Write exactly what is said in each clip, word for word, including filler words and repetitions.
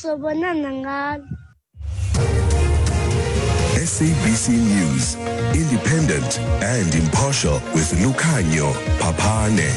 S A B C News, independent and impartial with Lukhanyo Papane.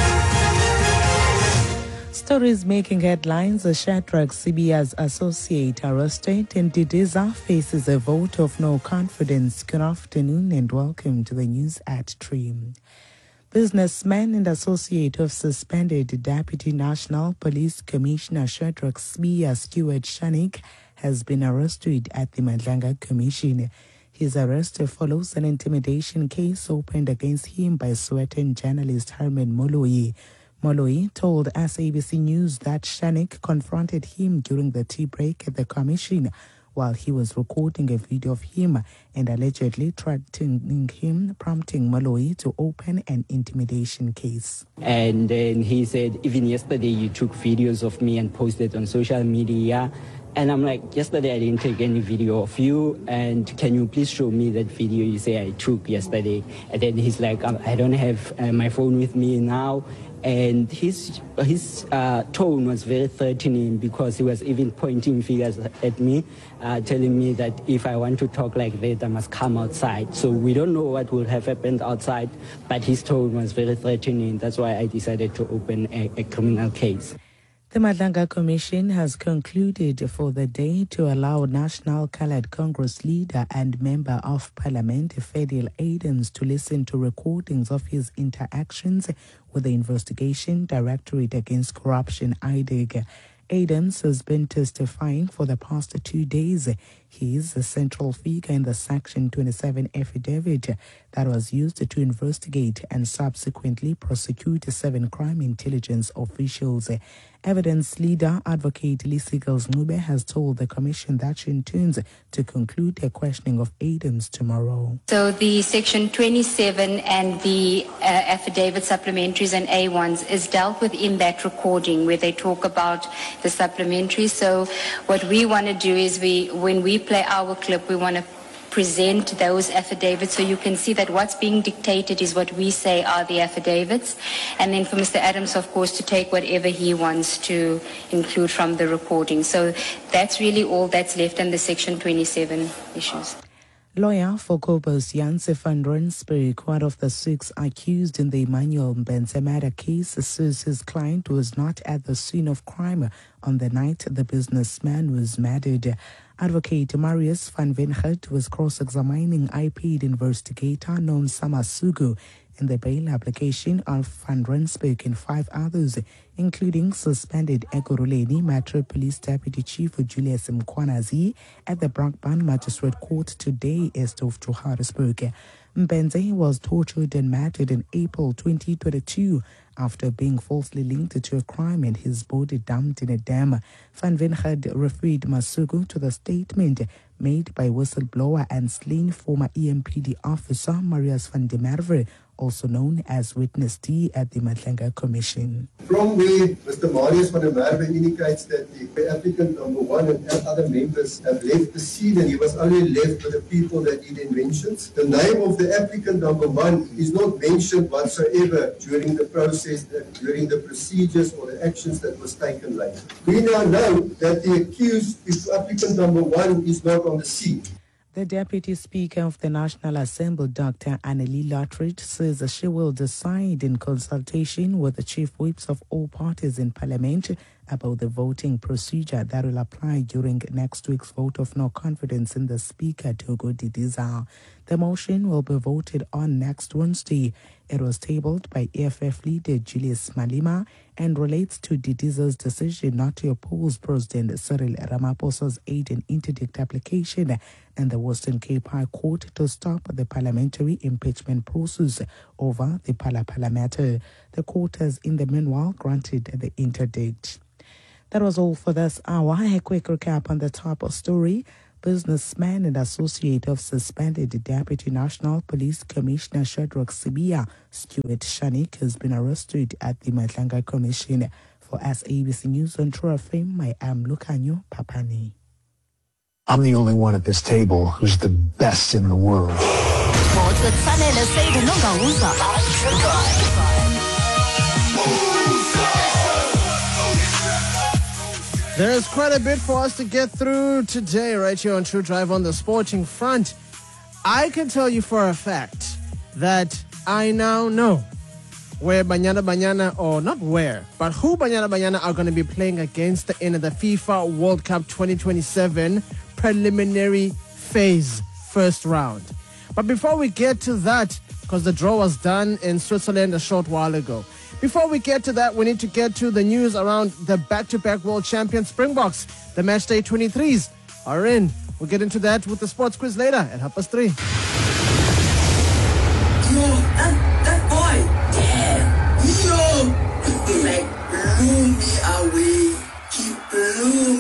Stories making headlines. Shadrack Sibiya's associate arrested and Didiza faces a vote of no confidence. Good afternoon and welcome to the news at Trim. Businessman and associate of suspended Deputy National Police Commissioner Shadrack Sibiya, Stuart Shanik, has been arrested at the Madlanga Commission. His arrest follows an intimidation case opened against him by Sowetan journalist Herman Moloi. Moloi told S A B C News that Shanik confronted him during the tea break at the commission while he was recording a video of him and allegedly threatening him, prompting Moloi to open an intimidation case. And then he said, even yesterday you took videos of me and posted on social media. And I'm like, yesterday I didn't take any video of you, and can you please show me that video you say I took yesterday? And then he's like, I don't have uh, my phone with me now. And his his uh, tone was very threatening because he was even pointing fingers at me, uh, telling me that if I want to talk like that, I must come outside. So we don't know what will have happened outside, but his tone was very threatening. That's why I decided to open a, a criminal case. The Madlanga Commission has concluded for the day to allow National Coloured Congress leader and Member of Parliament Fadil Adams to listen to recordings of his interactions with the Investigation Directorate Against Corruption, I D I G. Adams has been testifying for the past two days. He is a central figure in the Section twenty-seven affidavit that was used to investigate and subsequently prosecute seven crime intelligence officials. Evidence leader Advocate Lisigels Ngube has told the Commission that she intends to conclude a questioning of Adams tomorrow. So the Section twenty-seven and the uh, affidavit supplementaries and A ones is dealt with in that recording where they talk about the supplementaries. So what we want to do is we, when we play our clip, we want to present those affidavits so you can see that what's being dictated is what we say are the affidavits, and then for Mister Adams, of course, to take whatever he wants to include from the recording. So that's really all that's left in the Section twenty-seven issues. Lawyer for Kobus Janse van Rensburg, one of the six accused in the Emmanuel Benzemada case, says his client was not at the scene of crime on the night the businessman was murdered. Advocate Marius van Venhert was cross-examining I P investigator known Samasugu in the bail application of Van Rensburg and five others, including suspended Ekurhuleni Metro Police Deputy Chief Julius Mkwanazi at the Brakpan Magistrate Court today east of Johannesburg. Mbenze was tortured and murdered in April twenty twenty-two after being falsely linked to a crime and his body dumped in a dam. Van Venhert referred Masugu to the statement made by whistleblower and slain former E M P D officer Marius van der Merwe, also known as Witness D at the Madlanga Commission. From where Mister Marius van der Merwe indicates that the applicant number one and other members have left the scene and he was only left with the people that he then mentions. The name of the applicant number one is not mentioned whatsoever during the process, during the procedures or the actions that was taken later. We now know that the accused, is applicant number one, is not on the scene. The Deputy Speaker of the National Assembly, Doctor Annelie Lottridge, says she will decide in consultation with the chief whips of all parties in Parliament about the voting procedure that will apply during next week's vote of no confidence in the Speaker, Togo Didiza. The motion will be voted on next Wednesday. It was tabled by E F F leader Julius Malema and relates to Didiza's decision not to oppose President Cyril Ramaphosa's aid and interdict application and the Western Cape High Court to stop the parliamentary impeachment process over the Phala-Phala matter. The court has in the meanwhile granted the interdict. That was all for this hour. A quick recap on the top story. Businessman and associate of suspended Deputy National Police Commissioner Shadrack Sibiya, Stuart Shanik, has been arrested at the Madlanga Commission. For S A B C News on True F M, I am Lukhanyo Papane. I'm the only one at this table who's the best in the world. There's quite a bit for us to get through today right here on True Drive on the sporting front. I can tell you for a fact that I now know where Banyana Banyana, or not where, but who Banyana Banyana are going to be playing against in the FIFA World Cup twenty twenty-seven preliminary phase first round. But before we get to that, because the draw was done in Switzerland a short while ago, before we get to that, we need to get to the news around the back-to-back world champion Springboks. The matchday twenty-threes are in. We'll get into that with the sports quiz later at half past three. Yo, that, that boy, damn, yo, like blew me away. He blew